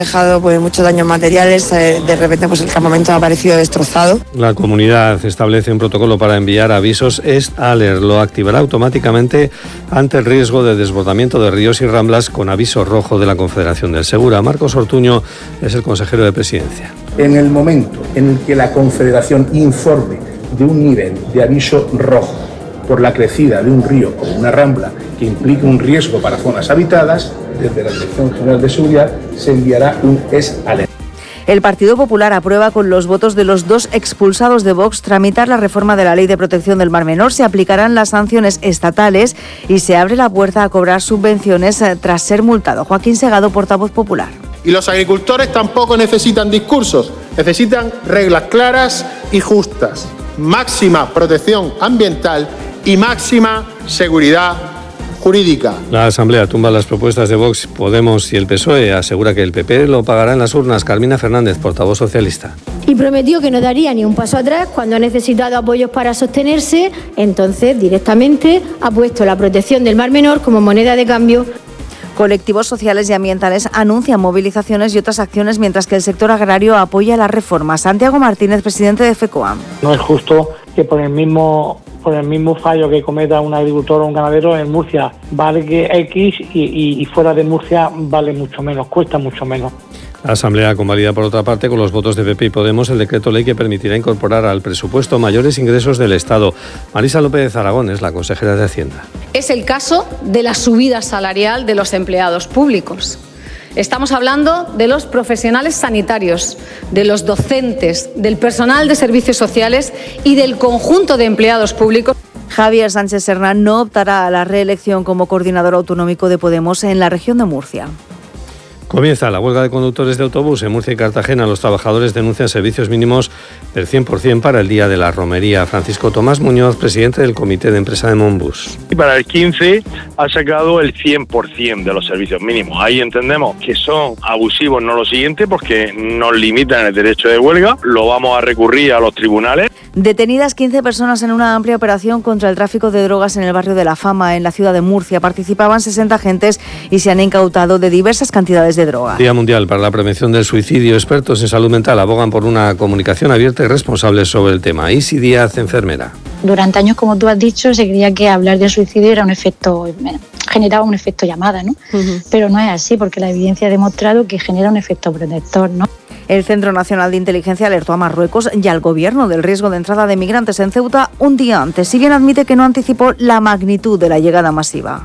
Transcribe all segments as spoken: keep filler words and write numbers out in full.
dejado pues, muchos daños materiales, eh, de repente pues, el campamento ha aparecido destrozado. La comunidad establece un protocolo para enviar avisos Est Alert. Lo activará automáticamente ante el riesgo de desbordamiento de ríos y ramblas con aviso rojo de la Confederación del Segura. Marcos Ortuño es el consejero de Presidencia. En el momento en el que la Confederación informe de un nivel de aviso rojo por la crecida de un río o una rambla que implique un riesgo para zonas habitadas, desde la Dirección General de Seguridad se enviará un Est Alert. El Partido Popular aprueba con los votos de los dos expulsados de Vox tramitar la reforma de la Ley de Protección del Mar Menor. Se aplicarán las sanciones estatales y se abre la puerta a cobrar subvenciones tras ser multado. Joaquín Segado, portavoz popular. Y los agricultores tampoco necesitan discursos, necesitan reglas claras y justas, máxima protección ambiental y máxima seguridad jurídica. La Asamblea tumba las propuestas de Vox, Podemos y el P S O E. Asegura que el P P lo pagará en las urnas. Carmina Fernández, portavoz socialista. Y prometió que no daría ni un paso atrás cuando ha necesitado apoyos para sostenerse. Entonces, directamente ha puesto la protección del Mar Menor como moneda de cambio. Colectivos sociales y ambientales anuncian movilizaciones y otras acciones mientras que el sector agrario apoya las reformas. Santiago Martínez, presidente de FECOAM. No es justo que por el mismo por el mismo fallo que cometa un agricultor o un ganadero en Murcia vale X y, y, y fuera de Murcia vale mucho menos, cuesta mucho menos. La Asamblea convalida, por otra parte, con los votos de P P y Podemos, el decreto ley que permitirá incorporar al presupuesto mayores ingresos del Estado. Marisa López Aragón es la consejera de Hacienda. Es el caso de la subida salarial de los empleados públicos. Estamos hablando de los profesionales sanitarios, de los docentes, del personal de servicios sociales y del conjunto de empleados públicos. Javier Sánchez Serna no optará a la reelección como coordinador autonómico de Podemos en la región de Murcia. Comienza la huelga de conductores de autobús en Murcia y Cartagena. Los trabajadores denuncian servicios mínimos del cien por ciento para el día de la romería. Francisco Tomás Muñoz, presidente del Comité de Empresa de Monbus. Y para el quince ha sacado el cien por ciento de los servicios mínimos. Ahí entendemos que son abusivos, no lo siguiente, porque nos limitan el derecho de huelga. Lo vamos a recurrir a los tribunales. Detenidas quince personas en una amplia operación contra el tráfico de drogas en el barrio de La Fama, en la ciudad de Murcia. Participaban sesenta agentes y se han incautado de diversas cantidades de droga. Día Mundial para la Prevención del Suicidio. Expertos en salud mental abogan por una comunicación abierta y responsable sobre el tema. Isi Díaz, enfermera. Durante años, como tú has dicho, se creía que hablar de suicidio era un efecto, generaba un efecto llamada, ¿no? Uh-huh. Pero no es así, porque la evidencia ha demostrado que genera un efecto protector, ¿no? El Centro Nacional de Inteligencia alertó a Marruecos y al gobierno del riesgo de entrada de migrantes en Ceuta un día antes, si bien admite que no anticipó la magnitud de la llegada masiva.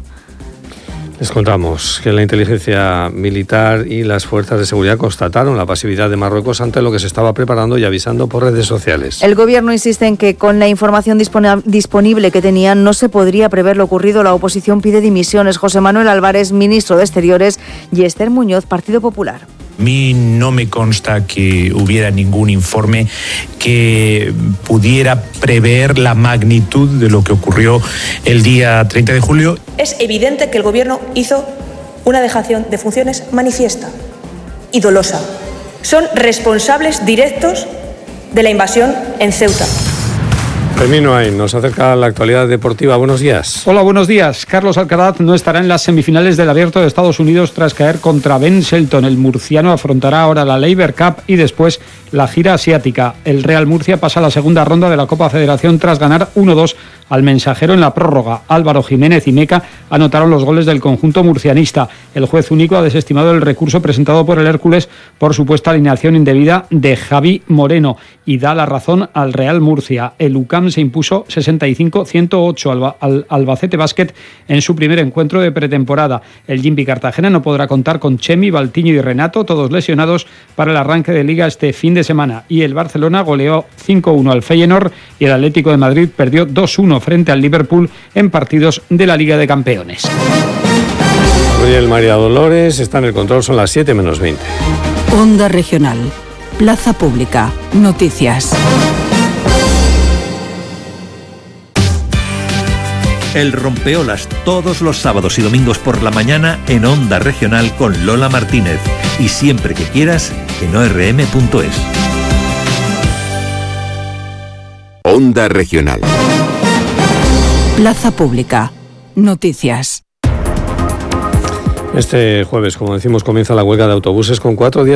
Les contamos que la inteligencia militar y las fuerzas de seguridad constataron la pasividad de Marruecos ante lo que se estaba preparando y avisando por redes sociales. El gobierno insiste en que con la información disponible que tenían no se podría prever lo ocurrido. La oposición pide dimisiones. José Manuel Álvarez, ministro de Exteriores, y Esther Muñoz, Partido Popular. A mí no me consta que hubiera ningún informe que pudiera prever la magnitud de lo que ocurrió el día treinta de julio. Es evidente que el Gobierno hizo una dejación de funciones manifiesta y dolosa. Son responsables directos de la invasión en Ceuta. Fermín Noain nos acerca la actualidad deportiva. Buenos días. Hola, buenos días. Carlos Alcaraz no estará en las semifinales del Abierto de Estados Unidos tras caer contra Ben Shelton. El murciano afrontará ahora la Laver Cup y después la gira asiática. El Real Murcia pasa a la segunda ronda de la Copa Federación tras ganar uno dos al Mensajero en la prórroga. Álvaro Jiménez y Meca anotaron los goles del conjunto murcianista. El juez único ha desestimado el recurso presentado por el Hércules por supuesta alineación indebida de Javi Moreno y da la razón al Real Murcia. El U C A M se impuso sesenta y cinco a ciento ocho al, al Albacete Basket en su primer encuentro de pretemporada. El Jimby Cartagena no podrá contar con Chemi, Valtiño y Renato, todos lesionados, para el arranque de Liga este fin de semana. Y el Barcelona goleó cinco uno al Feyenoord y el Atlético de Madrid perdió dos uno frente al Liverpool en partidos de la Liga de Campeones. Gabriel María Dolores está en el control, son las siete menos veinte. Onda Regional, Plaza Pública, Noticias. El Rompeolas todos los sábados y domingos por la mañana en Onda Regional con Lola Martínez. Y siempre que quieras en o r m punto es. Onda Regional. Plaza Pública, Noticias. Este jueves, como decimos, comienza la huelga de autobuses con cuatro días